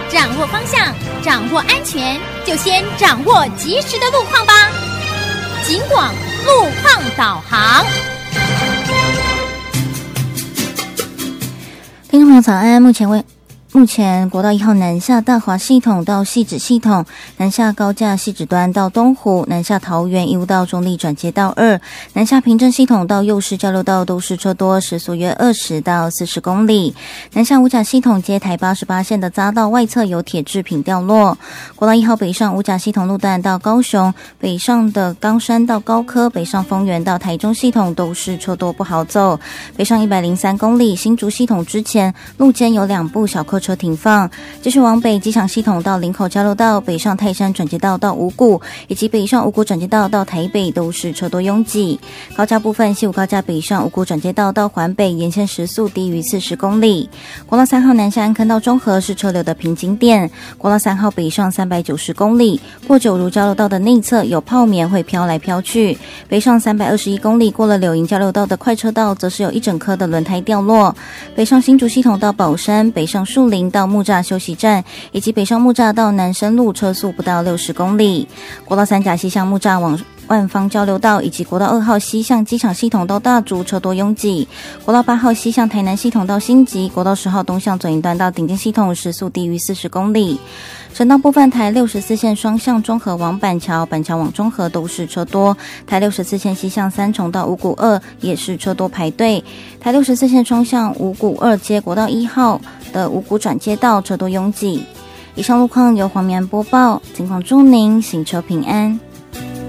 掌握方向，掌握安全，就先掌握及时的路况吧。警广路况导航。 听众朋友早安，目前国道1号南下大华系统到汐止系统，南下高架汐止端到东湖，南下桃园义务到中立转接道2，南下平镇系统到右市交流道都是车多，时速约20到40公里。南下五甲系统接台88线的匝道外侧有铁制品掉落。国道1号北上五甲系统路段到高雄，北上的冈山到高科，北上丰原到台中系统都是车多不好走。北上103公里新竹系统之前路肩有2部小客车停放，继续往北机场系统到林口交流道，北上泰山转接道到五股，以及北上五股转接道到台北都是车多拥挤。高架部分，西武高架北上五股转接道到环北沿线时速低于40公里。国道3号南下安坑到中和是车流的瓶颈点。国道3号北上390公里，过九如交流道的内侧有泡棉会飘来飘去。北上321公里，过了柳营交流道的快车道，则是有一整颗的轮胎掉落。北上新竹系统到宝山，北上树林到木栅休息站，以及北上木栅到南深路车速不到60公里。国道3甲西向木栅往万方交流道，以及国道2号西向机场系统到大竹车多拥挤。国道8号西向台南系统到新集，国道10号东向左营端到顶尖系统时速低于40公里。省道部分，台64线双向中和往板桥，板桥往中和都是车多。台64线西向三重到五股2也是车多排队。台64线双向五股2接国道1号的五股转接道车多拥挤。以上路况由黄绵播报，警广祝您行车平安。